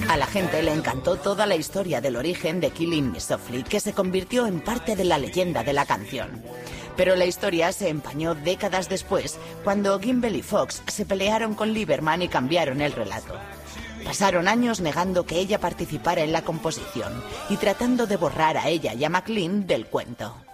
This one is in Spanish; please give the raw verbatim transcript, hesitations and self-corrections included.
A la gente le encantó toda la historia del origen de Killing Me Softly, que se convirtió en parte de la leyenda de la canción. Pero la historia se empañó décadas después, cuando Gimbel y Fox se pelearon con Lieberman y cambiaron el relato. Pasaron años negando que ella participara en la composición y tratando de borrar a ella y a McLean del cuento.